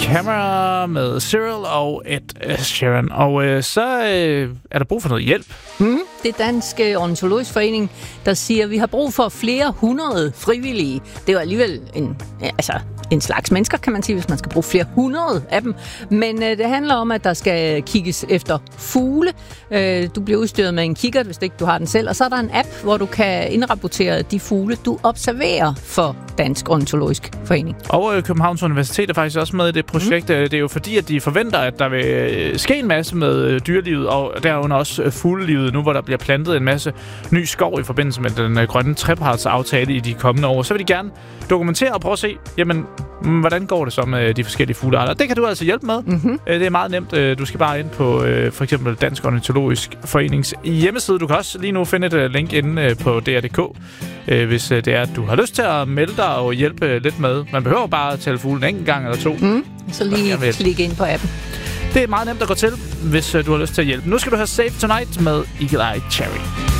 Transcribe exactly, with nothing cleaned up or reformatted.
Camera med Cyril og Ed Sheeran. Og øh, så øh, er der brug for noget hjælp. Mm, det er Dansk Ornitologisk Forening, der siger, at vi har brug for flere hundrede frivillige. Det er jo alligevel en, altså, en slags mennesker, kan man sige, hvis man skal bruge flere hundrede af dem. Men øh, det handler om, at der skal kigges efter fugle. Øh, du bliver udstyret med en kikkert, hvis ikke du har den selv. Og så er der en app, hvor du kan indrapportere de fugle, du observerer for Dansk Ornitologisk Forening. Og øh, Københavns Universitet er faktisk også med i det projekt. Mm. Det er jo fordi, at de forventer, at der vil ske en masse med dyrelivet, og derunder også fuglelivet, nu hvor der bliver plantet en masse ny skov i forbindelse med den grønne trepartsaftale i de kommende år. Så vil de gerne dokumentere og prøve at se, jamen, hvordan går det så med de forskellige fuglearter. Det kan du altså hjælpe med. Mm-hmm. Det er meget nemt. Du skal bare ind på for eksempel Dansk Ornitologisk Forenings hjemmeside. Du kan også lige nu finde et link inde på D R punktum D K, hvis det er, at du har lyst til at melde dig og hjælpe lidt med. Man behøver bare at tælle fuglen en enkelt gang eller to. Mm. Så lige klikke ind på appen. Det er meget nemt at gå til, hvis du har lyst til at hjælpe. Nu skal du have Save Tonight med Eagle Eye Cherry.